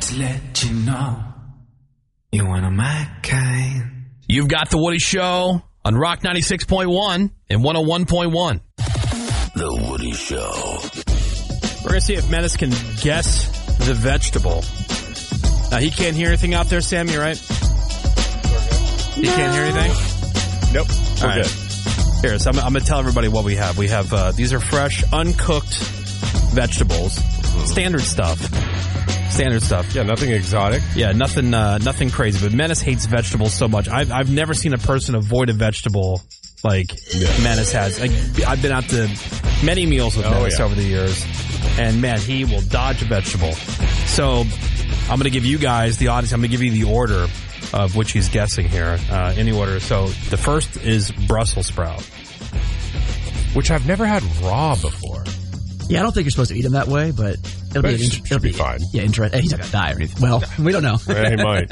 Just let you know you're one of my kind. You've got The Woody Show on Rock 96.1 and 101.1. The Woody Show. We're going to see if Menace can guess the vegetable. Now, he can't hear anything out there, Sammy, right? He can't hear anything? Nope. All right. Here, so I'm going to tell everybody what we have. We have, these are fresh, uncooked vegetables. Standard stuff. Yeah, nothing exotic. Yeah, nothing crazy. But Menace hates vegetables so much. I've never seen a person avoid a vegetable like Menace has. I've been out to many meals with Menace over the years, and man, he will dodge a vegetable. So I'm going to give you guys, the audience, I'm going to give you the order of which he's guessing here. Any order. So the first is Brussels sprout, which I've never had raw before. Yeah, I don't think you're supposed to eat them that way, but it'll be fine. Yeah, interesting. He's not going to die or anything. Well, we don't know. Yeah, he might.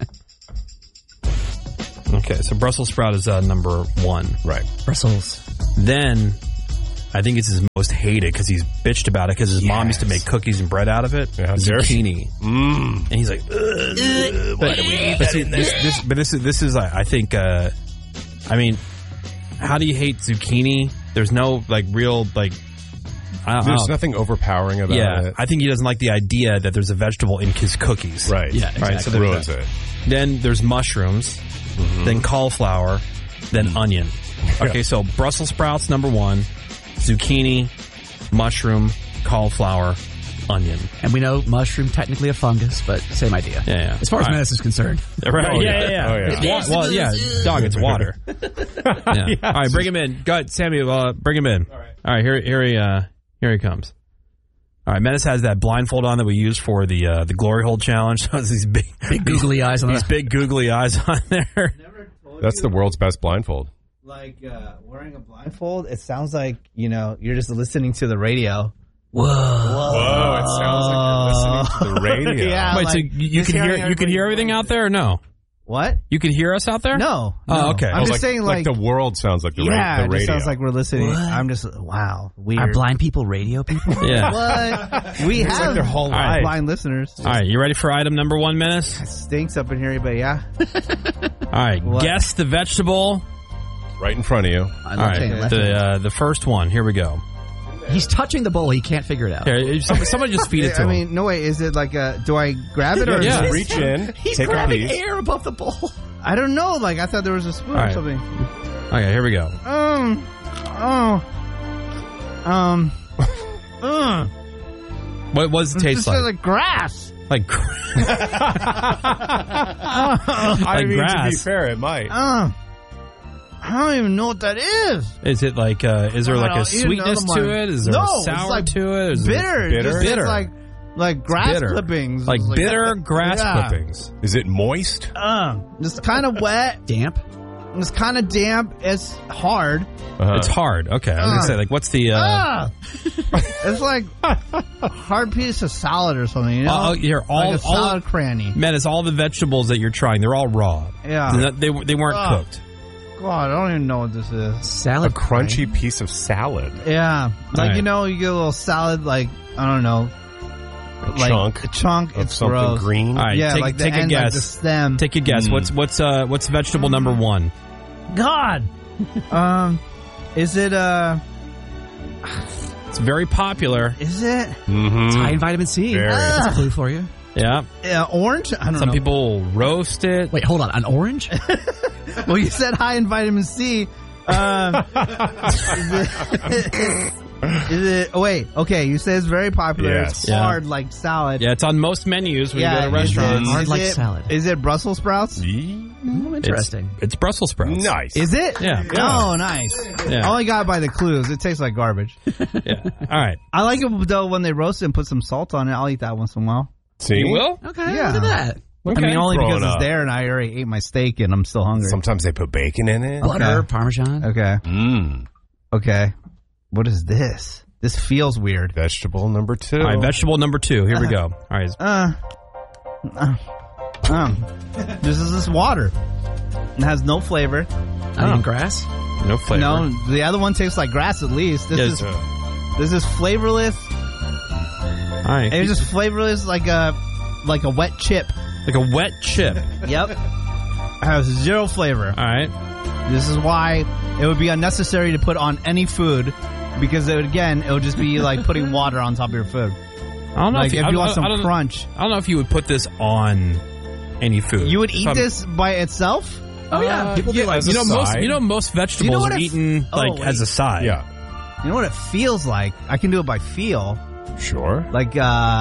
Okay, so Brussels sprout is number one. Right. Brussels. Then, I think it's his most hated because he's bitched about it because his mom used to make cookies and bread out of it. Yeah, zucchini. And he's like, why do we eat that? This is, I think, I mean, how do you hate zucchini? There's no, real, there's nothing overpowering about it. I think he doesn't like the idea that there's a vegetable in his cookies. Right. Yeah, exactly. Right, so it ruins it. Then there's mushrooms, then cauliflower, then onion. Okay, so Brussels sprouts, number one, zucchini, mushroom, cauliflower, onion. And we know mushroom, technically a fungus, but same idea. Yeah. As far as Menace is concerned. Right. Oh, Yeah. Oh, yeah. Well, yeah, dog, it's water. Yeah. All right, bring him in. Go ahead, Sammy, bring him in. All right, here he comes. All right, Menace has that blindfold on that we use for the glory hole challenge. So these big googly eyes on these big googly eyes on there. That's the world's best blindfold. Wearing a blindfold, it sounds like, you're just listening to the radio. Whoa. Whoa, it sounds like you're listening to the radio. Yeah. Wait, so you can hear everything out there or no? What? You can hear us out there? No. Oh, okay. I'm just saying, the world sounds like the radio. It just sounds like we're listening. What? I'm just, wow, weird. Are blind people radio people? Yeah. What? We have like their whole life. blind listeners. All right, you ready for item number one, Menace? It stinks up in here, but yeah. All right, guess the vegetable. Right in front of you. I All love right, taking left hand. the first one. Here we go. He's touching the bowl. He can't figure it out. Here, somebody just feed it to him. I mean, no way. Is it do I grab it or Yeah. is it, Reach in, He's take a grabbing piece. air above the bowl. I don't know. I thought there was a spoon All right. or something. Okay, here we go. What does it taste It's like? like grass. Like I mean, grass. to be fair, it might. I don't even know what that is. Is it like? Is there like a Eat sweetness another to one. it? Is there No, a it's sour like to it? Is Bitter. It Just bitter. like grass Bitter. clippings. Like bitter grass Yeah. clippings. Is it moist? It's kind of wet. Damp. It's kind of damp. It's hard. It's hard. Okay, I was gonna say what's the? It's like a hard piece of salad or something. You know, Here, all like a salad cranny. Man, it's all the vegetables that you're trying. They're all raw. Yeah. They weren't cooked. God, I don't even know what this is. A Salad. crunchy piece of salad. Yeah, right. you get a little salad, I don't know, A chunk A chunk. of It's something gross. green. All right, Yeah, take, like the take a end, guess. like the stem. Take a guess. What's vegetable number one? God. Is it It's very popular. Is it? It's high in vitamin C. Very. That's a clue for you. Yeah. Orange? I don't know. Some people roast it. Wait, hold on. An orange? Well, you said high in vitamin C. Is it? Oh, wait. Okay, you say it's very popular. Yes. It's hard like salad. Yeah, it's on most menus when you go to is restaurants. it- Hard is like it- salad. Is it Brussels sprouts? Interesting. It's Brussels sprouts. Nice. Is it? Yeah. Oh, nice. Yeah. I only got it by the clues. It tastes like garbage. Yeah. All right. I like it though when they roast it and put some salt on it. I'll eat that once in a while. See? You will? Okay, Yeah. look at that. I mean, only Growing because it's up. there and I already ate my steak and I'm still hungry. Sometimes they put bacon in it. Butter, Parmesan. Okay. Mmm. Okay. What is this? This feels weird. Vegetable number 2. All right, vegetable number 2. Here we go. All right. This is this water. It has no flavor. Onion grass. No flavor. No, the other one tastes like grass at least. This is flavorless. All right. It's just flavorless, like a like a wet chip. Like a wet chip. Yep. Has zero flavor. All right. This is why it would be unnecessary to put on any food, because it would just be like putting water on top of your food. I don't know Like if you want some I don't- crunch. I don't know if you would put this on any food. You would eat If I'm- this by itself? Oh yeah, people do like as a side. most vegetables what are it- eaten like wait. as a side. Yeah. You know what it feels like? I can do it by feel. Sure. Like,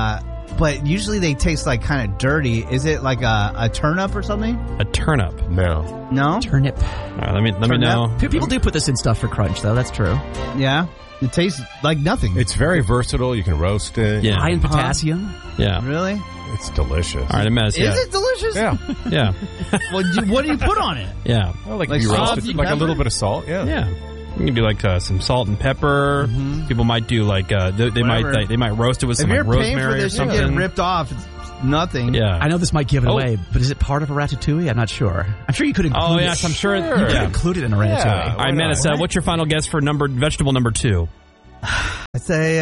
but usually they taste like kind of dirty. Is it like a turnip or something? A turnip. No. No? turnip. All right, let me Turnip? know. People do put this in stuff for crunch, though. That's true. Yeah. It tastes like nothing. It's very versatile. You can roast it. Yeah. High in potassium. Yeah. Really? It's delicious. All right, a mess. Yeah. Is it delicious? Yeah. Yeah. What do you put on it? Yeah. Well, like Like you salt roast it, and like a pepper? little bit of salt. Yeah. Yeah. You can do like some salt and pepper. People might do like they might Whatever. they might roast it with If some you're like paying for rosemary or this, you something. get ripped off. It's nothing. Yeah. I know this might give it Oh. away, but is it part of a ratatouille? I'm not sure. I'm sure you could include Oh it. yes, I'm sure. You could Yeah. include it in a ratatouille. Yeah. All right, Menace, what's your final guess for vegetable number 2? I'd say,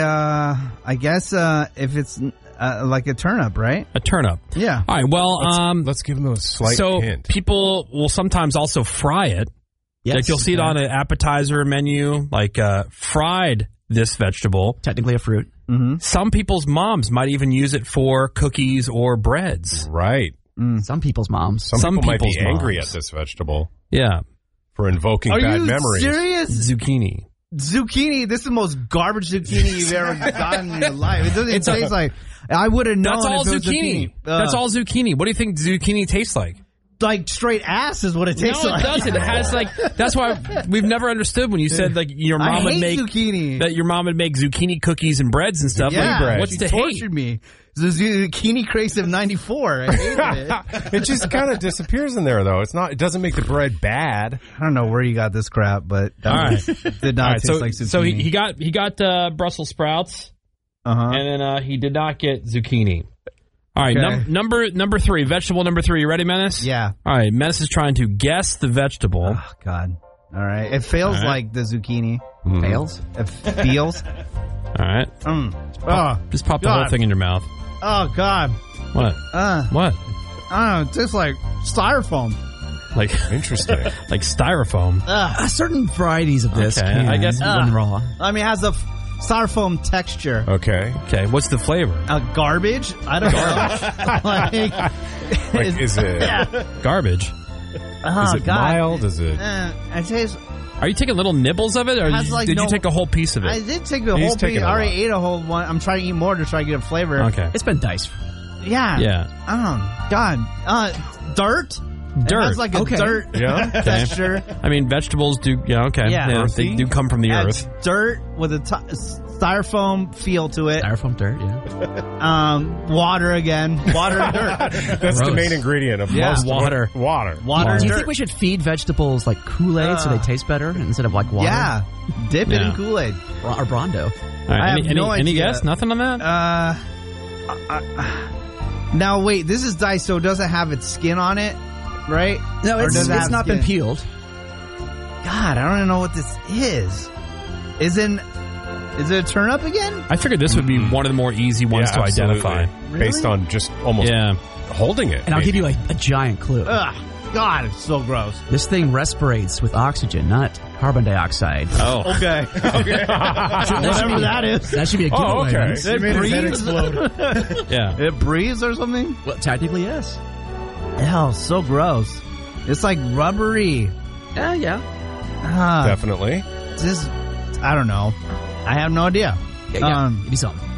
I guess, if it's like a turnip, right? A turnip. Yeah. All right. Well, Let's give them a slight so hint. people will sometimes also fry it. Yes. Like you'll see it on an appetizer menu, like fried this vegetable. Technically a fruit. Some people's moms might even use it for cookies or breads. Right. Some people's moms. Some people might be people's angry moms. at this vegetable Yeah. for invoking Are bad you memories. serious? Zucchini. Zucchini. This is the most garbage zucchini you've ever gotten in your life. It doesn't taste like. I would have known. That's all if it was zucchini. That's all zucchini. What do you think zucchini tastes like? Like straight ass is what it tastes No, it like. doesn't. It has like. That's why we've never understood when you said like your I mom would hate make zucchini. that your mom would make zucchini cookies and breads and stuff. Yeah, Like, what's she to hate? tortured me. The zucchini craze of '94. I hated it. It just kind of disappears in there, though. It's not. It doesn't make the bread bad. I don't know where you got this crap, but All right. did not All right, taste so like zucchini. so he got Brussels sprouts, and then he did not get zucchini. All right, Okay. number 3, vegetable number 3. You ready, Menace? Yeah. All right, Menace is trying to guess the vegetable. Oh God. All right. It feels All right. like the zucchini. Fails. It feels. All right, Oh. just pop the whole God. thing in your mouth. Oh God. What? What? I don't know. It tastes like styrofoam. Like Interesting. like styrofoam? Certain varieties of this Okay, can I guess- when raw. I mean, it has a styrofoam texture. Okay. Okay, what's the flavor? Garbage? I don't know. Like, is it? Garbage. Oh, Is it God. mild? Is it? It tastes. Are you taking little nibbles of it, or Has, like, did you no- take a whole piece of it? I did take the He's whole taking piece. a I already lot. ate a whole one. I'm trying to eat more to try to get a flavor. Okay. It's been diced. Yeah. Yeah. God. Dirt? It Dirt. has like a Okay. dirt Yeah. texture. I mean, vegetables do. Yeah. Okay. Yeah. They do come from the It's earth. dirt with a styrofoam feel to it. Styrofoam dirt, yeah. Water again. Water and dirt. That's the Gross. main ingredient of Yeah. most Water. Water. Water and Do you dirt. think we should feed vegetables like Kool-Aid so they taste better instead of like water? Yeah. Dip it Yeah. in Kool-Aid. Or Brondo. All right, I any, have any, no any idea. guess? Nothing on that? Now, wait. This is diced, so it doesn't have its skin on it, right? No, Or it's does it have not been skin? peeled. God, I don't even know what this is. Is it a turnip again? I figured this would be one of the more easy ones to absolutely. identify. Based on just almost Yeah. holding it. And I'll maybe. give you a giant clue. Ugh. God, it's so gross. This thing respirates with oxygen, not carbon dioxide. Oh. Okay. Whatever that is. That should be a giveaway. Oh, okay. right? It breathes. Yeah. It breathes or something? Well, technically, yes. Ew, so gross. It's like rubbery. Yeah. Definitely. Just, I don't know. I have no idea. Yeah. Give me something.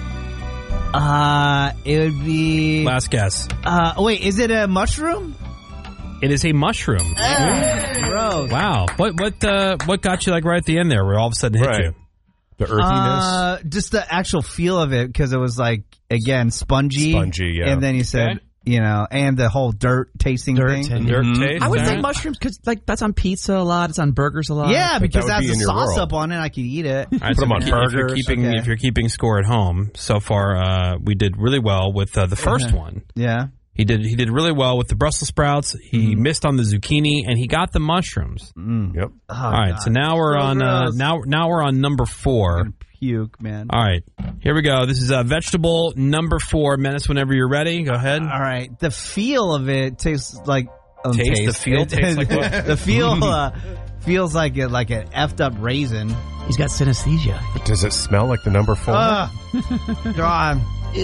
It would be. Last guess. Wait, is it a mushroom? It is a mushroom. Gross. Wow. What got you like right at the end there, where all of a sudden hit Right. you? The earthiness. Just the actual feel of it, because it was like, again, spongy. Spongy, yeah. And then you said, Okay. and the whole dirt tasting thing. and- Dirt taste. I would all say right. mushrooms because like that's on pizza a lot. It's on burgers a lot. Yeah, because that it would has be a in your sauce world. up on it. I could eat it. All right, Put 'em on if you're burgers. keeping Okay. if you're keeping score at home, so far we did really well with the first one. Yeah. He did really well with the Brussels sprouts. He missed on the zucchini, and he got the mushrooms. Yep. Oh, All right, so now we're on gross. now we're on number 4. puke, man. All right, here we go. This is vegetable number 4. Menace, whenever you're ready, go ahead. All right. The feel of it tastes like... The feel tastes like what? The feel feels like an effed up raisin. He's got synesthesia. Does it smell like the number 4? God.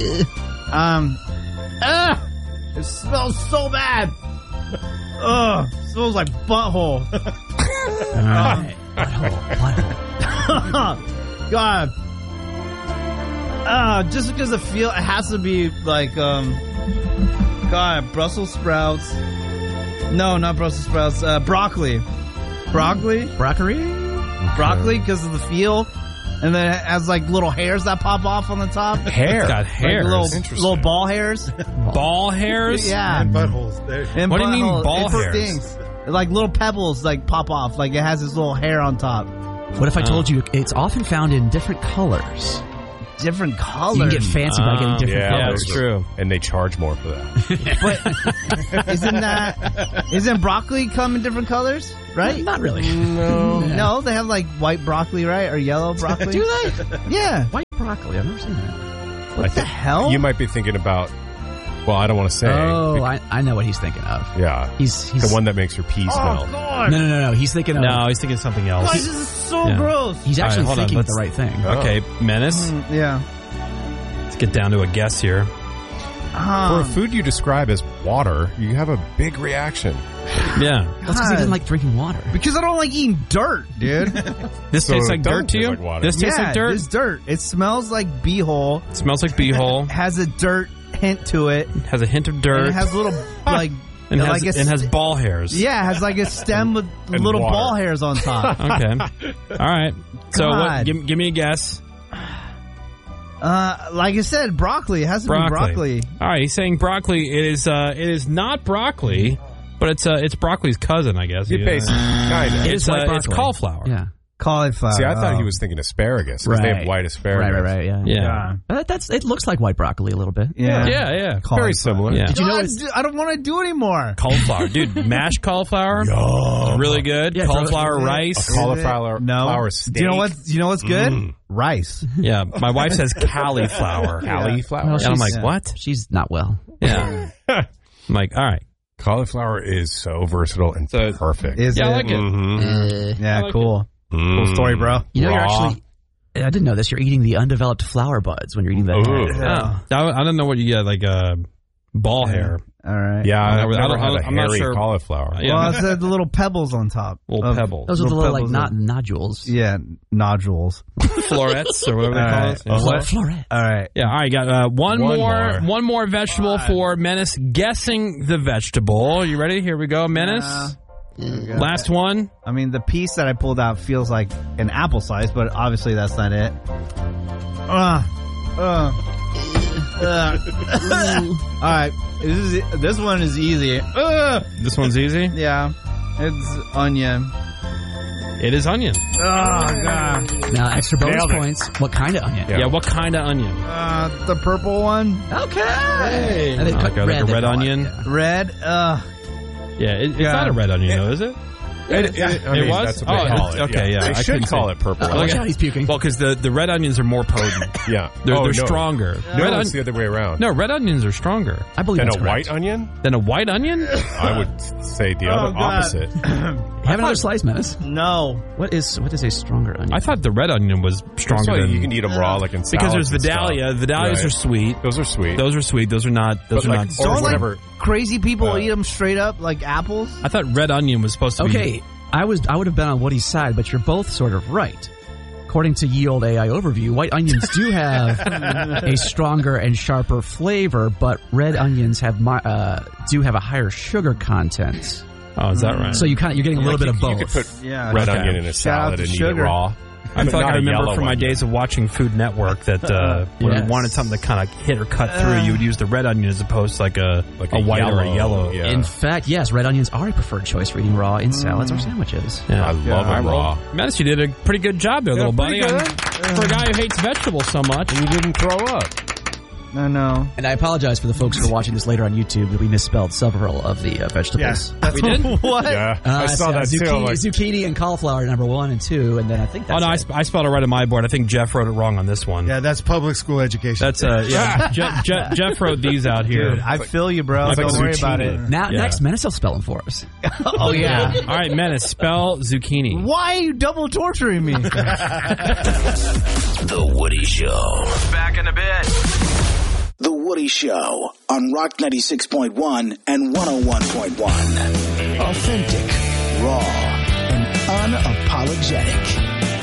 It smells so bad. Ugh. It smells like butthole. All right. Butthole. God. Just because the feel, it has to be like, God, Brussels sprouts. No, not Brussels sprouts. Broccoli. Broccoli, because of the feel. And then it has like little hairs that pop off on the top. Hair. It's got hairs. Like little ball hairs. Ball hairs? Yeah. And buttholes. There. And What do you mean ball It's hairs? things. Like little pebbles like pop off. Like it has this little hair on top. What if I told you it's often found in different colors? Different colors. You can get fancy by getting different yeah, colors. that's true. And they charge more for that. But isn't broccoli come in different colors? Right? Not really. No, they have like white broccoli, right? Or yellow broccoli. Do they? Yeah. White broccoli. I've never seen that. What the hell? You might be thinking about, well, I don't want to say. Oh, I know what he's thinking of. Yeah. He's the one that makes your pee smell. God. No. He's thinking of. No, he's thinking something else. Guys, this is so Yeah. gross. He's actually All right, hold on, thinking of the let's- right thing. Okay, Menace. Yeah. Let's get down to a guess here. For a food you describe as water, you have a big reaction. Yeah. That's because he doesn't like drinking water. Because I don't like eating dirt, dude. This So tastes it like dirt doesn't to you? taste like water. This tastes Yeah, like dirt? it's dirt. It smells like beehole. It smells like beehole. Has a dirt hint to it. Has a hint of And dirt. it has little like and like has ball hairs. Yeah, it has like a stem with And little water. ball hairs on top. Okay. All right. So God. give me a guess. Like I said, broccoli. It has to be broccoli. All right. He's saying broccoli. It is not broccoli, but it's broccoli's cousin, I guess. You basically, kind of. It's white it's broccoli. cauliflower. Yeah. Cauliflower. See, I thought Oh. he was thinking asparagus. Because they have white asparagus. Right, yeah. Yeah. It looks like white broccoli a little bit. Yeah. Yeah. Very similar. Yeah. Did you know God, it's I don't want to do anymore. Cauliflower, dude. Mashed cauliflower, it's really good. Yeah, Cauliflower throw it- rice. Cauliflower No. flour steak. Do you know what? You know what's good? Rice. Yeah, my wife says cauliflower. Cauliflower. Well, And I'm like, Yeah. what? She's not well. Yeah. I'm like, all right. Cauliflower is so versatile and So- perfect. Is Yeah, I it? like it. Mhm. Yeah, I like cool. Cool story, bro. You know, you're Raw. actually. I didn't know this. You're eating the undeveloped flower buds when you're eating the. Ooh. Yeah. I don't know what you get, like ball hair. All right. Yeah, I've never had a I'm not hairy sure. cauliflower. Yeah. Well, it's the little pebbles on top. Little pebbles. Those are the little like pebbles nodules. Yeah, nodules. Florets or whatever they All call right. it. Yeah. What? Floret. All right. Yeah, all right, got one more. more vegetable for Menace guessing the vegetable. You ready? Here we go, Menace. Last one. I mean, the piece that I pulled out feels like an apple size, but obviously that's not it. All right, this one is easy. This one's easy. Yeah, it's onion. It is onion. Oh god. Now, extra bonus Nailed it. points. What kind of onion? Yeah, what kind of onion? The purple one, Okay. And they cut Like a they red call it, onion? yeah. red. Yeah, it's Yeah. not a red onion, though, is it? I mean, It was? That's what they Oh, call it. okay, yeah. They I should couldn't call say. it purple. Watch out, he's puking. Well, because the red onions are more potent. Yeah. They're no. stronger. No, Red it's the other way around. No, red onions are stronger I believe Than that's a correct. white onion? than a white onion. I would say the other God. opposite. Have another slice, Menace. No. What is a stronger onion? I thought the red onion was That's stronger why than you can eat them raw, like in because salads there's and stuff. Vidalia. Vidalias Right. are sweet. Those are sweet. Those are sweet. Those are not. Those But are like- not. or Don't whatever. like crazy people eat them straight up like apples. I thought red onion was supposed to be. Okay, I would have been on Woody's side, but you're both sort of right. According to Ye Olde AI Overview, white onions do have a stronger and sharper flavor, but red onions do have a higher sugar content. Oh, is that right? So you're getting a little bit of both. You could put Yeah. red Okay. onion in a Shout out salad to and eat sugar. it raw. I feel like Not I a remember yellow from my onion. days of watching Food Network that when Yes. you wanted something to kind of hit or cut through, you would use the red onion as opposed to like a white or a yellow. Yeah. In fact, yes, red onions are a preferred choice for eating raw in salads or sandwiches. Yeah. I love it raw. Menace, you did a pretty good job there, little buddy. pretty good. For a guy who hates vegetables so much. You didn't throw up. I know. And I apologize for the folks who are watching this later on YouTube that we misspelled several of the vegetables. Yes. We did? What? Yeah, I saw that too. Zucchini and cauliflower number 1 and 2, and then I think that's no, I spelled it right on my board. I think Jeff wrote it wrong on this one. Yeah, that's public school education. That's Jeff wrote these out here. Dude, I feel you, bro. Like Don't worry zucchini. about it. Now, next, Menace will spell them for us. Oh, yeah. All right, Menace, spell zucchini. Why are you double torturing me? The Woody Show. Back in a bit. The Woody Show on Rock 96.1 and 101.1. Authentic, raw, and unapologetic.